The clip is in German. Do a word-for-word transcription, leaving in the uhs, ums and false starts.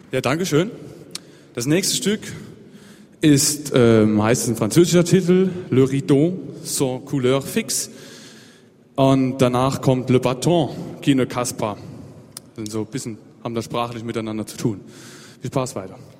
Ja, danke schön. Das nächste Stück ist äh, meistens ein französischer Titel, Le Rideau sans couleur fixe. Und danach kommt Le Bâton qui ne casse pas. Also so ein bisschen haben das sprachlich miteinander zu tun. Viel Spaß weiter.